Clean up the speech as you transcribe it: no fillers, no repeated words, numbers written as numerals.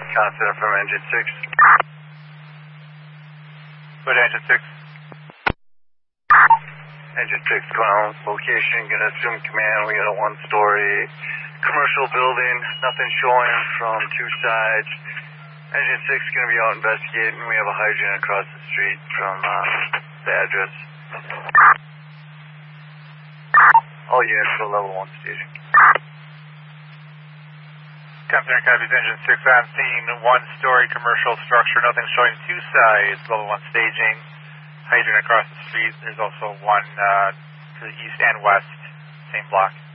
Constant from engine 6. Go to engine 6. Engine 6 going on location, gonna assume command. We got a one-story commercial building, nothing showing from two sides. Engine 6 gonna be out investigating. We have a hydrant across the street from the address. All units for level 1 staging. Captain copies engine 6 on scene, one-story commercial structure, nothing showing two sides, level 1 staging. Hydrant across the street. There's also one to the east and west, same block.